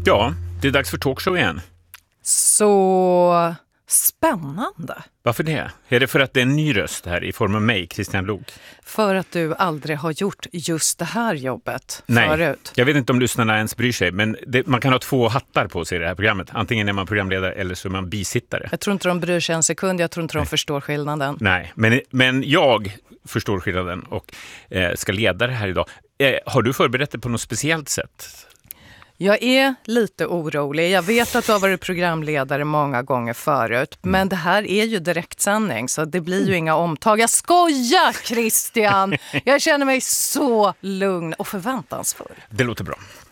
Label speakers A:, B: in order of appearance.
A: Ja, det är dags för talkshow igen.
B: Så spännande.
A: Varför det? Är det för att det är en ny röst här i form av mig, Christian Lok?
B: För att du aldrig har gjort just det här jobbet
A: Nej,
B: förut.
A: jag vet inte om lyssnarna ens bryr sig, men man kan ha 2 hattar på sig i det här programmet. Antingen är man programledare eller så är man bisittare.
B: Jag tror inte de bryr sig en sekund, jag tror inte de förstår skillnaden.
A: Nej, men jag förstår skillnaden och ska leda det här idag. Har du förberett dig på något speciellt sätt?
B: Jag är lite orolig. Jag vet att du har varit programledare många gånger förut. Men det här är ju direktsändning så det blir ju inga omtag. Jag skojar, Christian! Jag känner mig så lugn och förväntansfull.
A: Det låter bra.